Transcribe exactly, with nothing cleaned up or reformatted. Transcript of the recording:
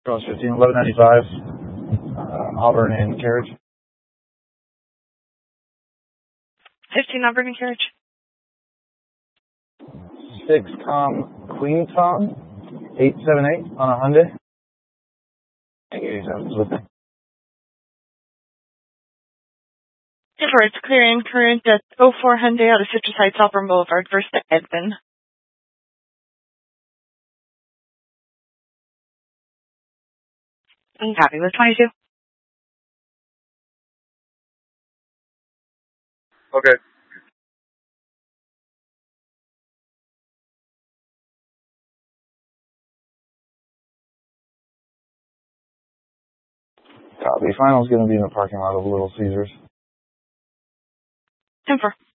Cross fifteen, eleven ninety-five, uh, Auburn and carriage. fifteen Auburn and carriage. six Com Queenstown, eight seven eight on a Hyundai. eighty-seven. It's clearing current at oh four Hyundai out of Citrus Heights, Auburn Boulevard, first to Edmond. I'm happy with twenty-two. Okay. Copy. Final's going to be in the parking lot of Little Caesars. ten four.